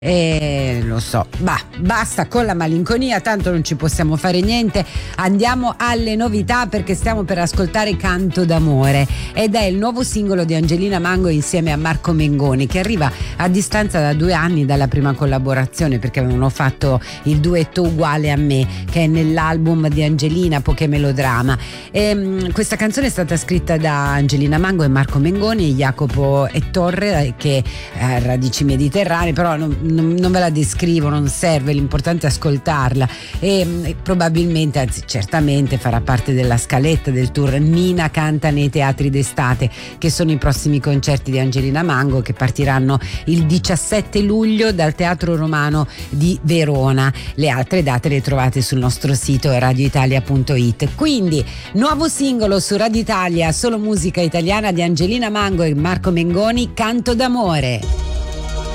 Lo so, basta con la malinconia, tanto non ci possiamo fare niente. Andiamo alle novità, perché stiamo per ascoltare Canto d'amore, ed è il nuovo singolo di Angelina Mango insieme a Marco Mengoni, che arriva a distanza da 2 anni dalla prima collaborazione, perché avevano fatto il duetto Uguale a me, che è nell'album di Angelina, Poche Melodrama. Questa canzone è stata scritta da Angelina Mango e Marco Mengoni e Jacopo e Torre, che ha radici mediterranee, però non ve la descrivo, non serve, l'importante è ascoltarla, e probabilmente, anzi certamente, farà parte della scaletta del tour Mina canta nei teatri d'estate, che sono i prossimi concerti di Angelina Mango, che partiranno il 17 luglio dal Teatro Romano di Verona. Le altre date le trovate sul nostro sito radioitalia.it. Quindi nuovo singolo su Radio Italia, solo musica italiana, di Angelina Mango e Marco Mengoni, Canto d'amore.